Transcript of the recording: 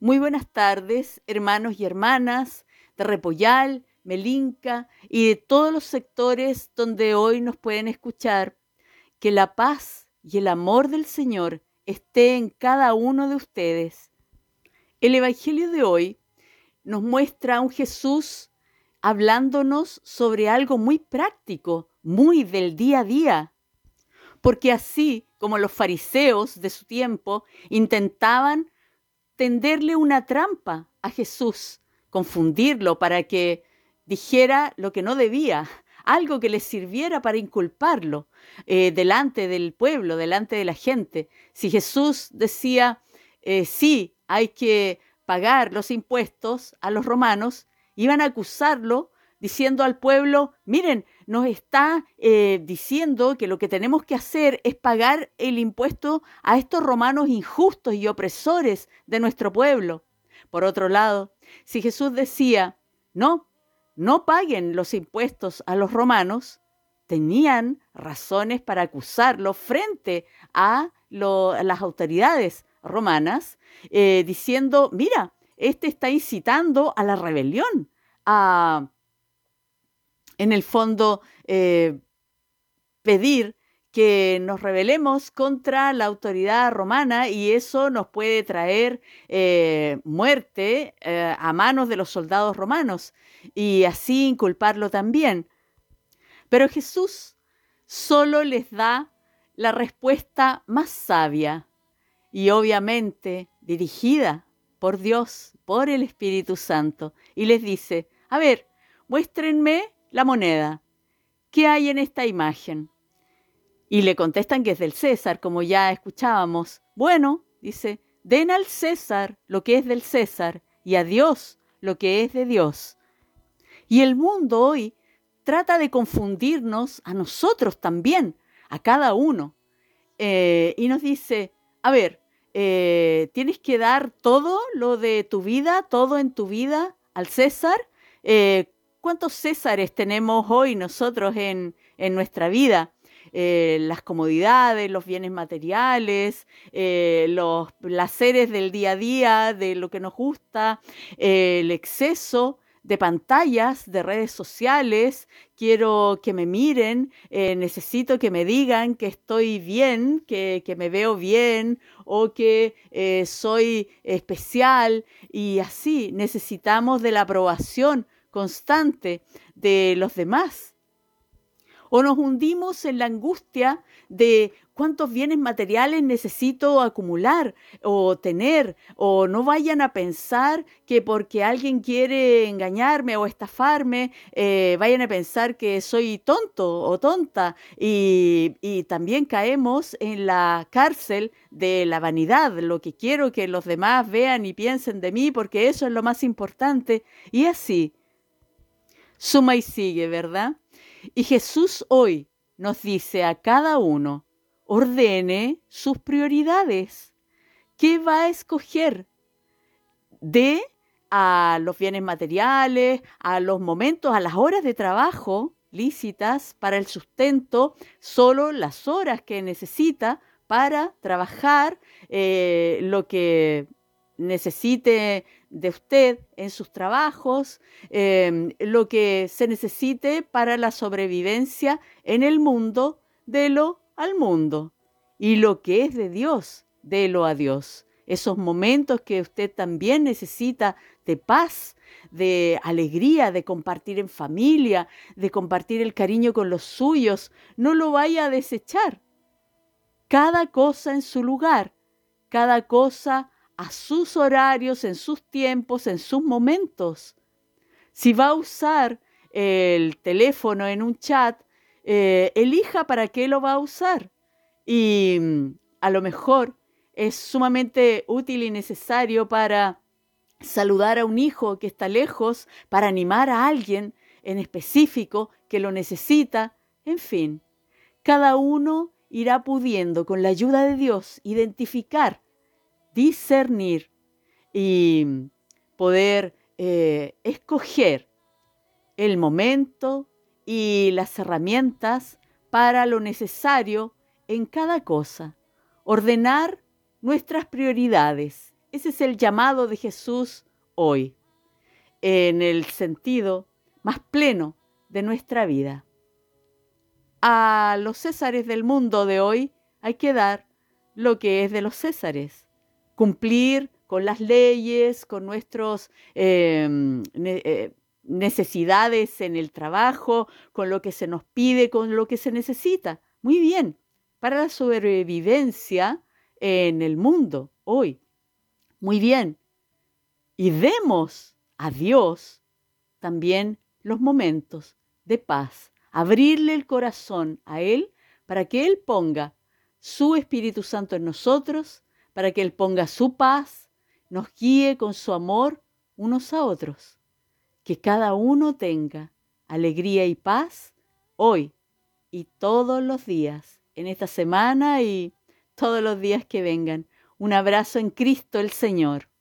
Muy buenas tardes, hermanos y hermanas de Repollal, Melinca y de todos los sectores donde hoy nos pueden escuchar. Que la paz y el amor del Señor esté en cada uno de ustedes. El Evangelio de hoy nos muestra a un Jesús hablándonos sobre algo muy práctico, muy del día a día. Porque así como los fariseos de su tiempo intentaban tenderle una trampa a Jesús, confundirlo para que dijera lo que no debía, algo que le sirviera para inculparlo delante del pueblo, delante de la gente. Si Jesús decía, sí, hay que pagar los impuestos a los romanos, iban a acusarlo diciendo al pueblo, miren, nos está diciendo que lo que tenemos que hacer es pagar el impuesto a estos romanos injustos y opresores de nuestro pueblo. Por otro lado, si Jesús decía, no paguen los impuestos a los romanos, tenían razones para acusarlo frente a las autoridades romanas, diciendo, mira, este está incitando a la rebelión, en el fondo, pedir que nos rebelemos contra la autoridad romana y eso nos puede traer muerte a manos de los soldados romanos y así inculparlo también. Pero Jesús solo les da la respuesta más sabia y obviamente dirigida por Dios, por el Espíritu Santo, y les dice, a ver, muéstrenme la moneda. ¿Qué hay en esta imagen? Y le contestan que es del César, como ya escuchábamos. Bueno, dice, den al César lo que es del César y a Dios lo que es de Dios. Y el mundo hoy trata de confundirnos a nosotros también, a cada uno. Y nos dice, a ver, tienes que dar todo lo de tu vida, todo en tu vida al César. ¿Cuántos Césares tenemos hoy nosotros en nuestra vida? Las comodidades, los bienes materiales, los placeres del día a día, de lo que nos gusta, el exceso de pantallas, de redes sociales, quiero que me miren, necesito que me digan que estoy bien, que me veo bien o que soy especial y así necesitamos de la aprobación constante de los demás. O nos hundimos en la angustia de cuántos bienes materiales necesito acumular o tener, o no vayan a pensar que porque alguien quiere engañarme o estafarme, vayan a pensar que soy tonto o tonta. Y también caemos en la cárcel de la vanidad, lo que quiero que los demás vean y piensen de mí, porque eso es lo más importante. Y así, suma y sigue, ¿verdad? Y Jesús hoy nos dice a cada uno, ordene sus prioridades. ¿Qué va a escoger? De a los bienes materiales, a los momentos, a las horas de trabajo lícitas para el sustento, solo las horas que necesita para trabajar, lo que necesite de usted en sus trabajos, lo que se necesite para la sobrevivencia en el mundo, délo al mundo. Y lo que es de Dios, délo a Dios. Esos momentos que usted también necesita de paz, de alegría, de compartir en familia, de compartir el cariño con los suyos, no lo vaya a desechar. Cada cosa en su lugar, cada cosa a sus horarios, en sus tiempos, en sus momentos. Si va a usar el teléfono en un chat, elija para qué lo va a usar. Y a lo mejor es sumamente útil y necesario para saludar a un hijo que está lejos, para animar a alguien en específico que lo necesita. En fin, cada uno irá pudiendo, con la ayuda de Dios, identificar, discernir y poder escoger el momento y las herramientas para lo necesario en cada cosa. Ordenar nuestras prioridades Ese es el llamado de Jesús hoy, en el sentido más pleno de nuestra vida. A los Césares del mundo de hoy hay que dar lo que es de los Césares, cumplir con las leyes, con nuestras necesidades en el trabajo, con lo que se nos pide, con lo que se necesita. Muy bien, para la sobrevivencia en el mundo hoy. Muy bien. Y demos a Dios también los momentos de paz, abrirle el corazón a Él para que Él ponga su Espíritu Santo en nosotros, para que Él ponga su paz, nos guíe con su amor unos a otros. Que cada uno tenga alegría y paz hoy y todos los días, en esta semana y todos los días que vengan. Un abrazo en Cristo el Señor.